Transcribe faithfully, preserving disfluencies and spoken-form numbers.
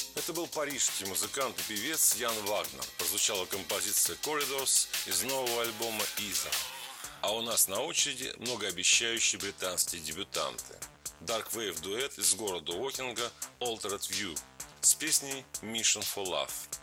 Это был парижский музыкант и певец Ян Вагнер. Прозвучала композиция «Corridors» из нового альбома «Иза». А у нас на очереди многообещающие британские дебютанты. Dark Wave дуэт из города Уокинга «Altered View» с песней «Mission for Love».